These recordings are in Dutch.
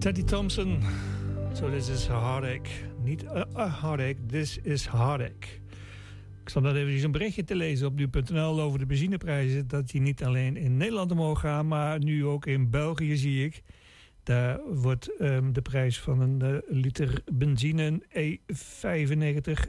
Teddy Thompson. So this is heartache. Niet a heartache, this is heartache. Ik zal dat even een berichtje te lezen op nu.nl over de benzineprijzen. Dat die niet alleen in Nederland omhoog gaan, maar nu ook in België zie ik. Daar wordt de prijs van een liter benzine E95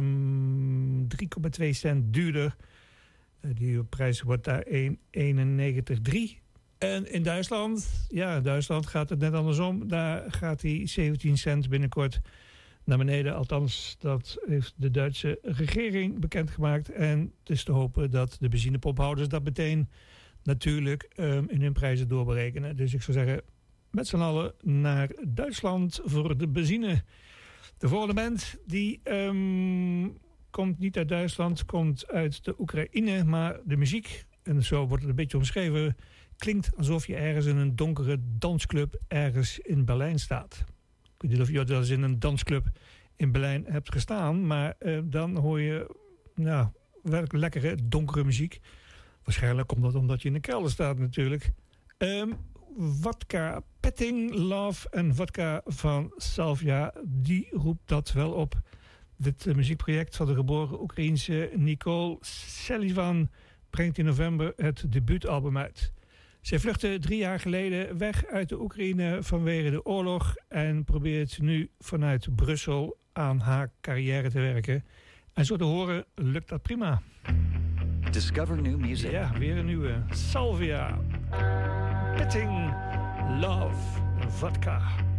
3,2 cent duurder. Die prijs wordt daar 1,91,3. En in Duitsland, ja, in Duitsland gaat het net andersom. Daar gaat die 17 cent binnenkort naar beneden. Althans, dat heeft de Duitse regering bekendgemaakt. En het is te hopen dat de benzinepomphouders dat meteen natuurlijk in hun prijzen doorberekenen. Dus ik zou zeggen, met z'n allen naar Duitsland voor de benzine. De volgende band, die komt niet uit Duitsland, komt uit de Oekraïne. Maar de muziek, en zo wordt het een beetje omschreven, klinkt alsof je ergens in een donkere dansclub ergens in Berlijn staat. Ik weet niet of je wel eens in een dansclub in Berlijn hebt gestaan, maar dan hoor je wel lekkere donkere muziek. Waarschijnlijk komt dat omdat je in een kelder staat natuurlijk. Vodka Petting, Love en Vodka van Salvia, die roept dat wel op. Dit muziekproject van de geboren Oekraïense Nicole Sullivan brengt in november het debuutalbum uit. Zij vluchtte 3 jaar geleden weg uit de Oekraïne vanwege de oorlog en probeert nu vanuit Brussel aan haar carrière te werken. En zo te horen lukt dat prima. Discover new music. Ja, weer een nieuwe. Salvia, Petting, Love en Vodka.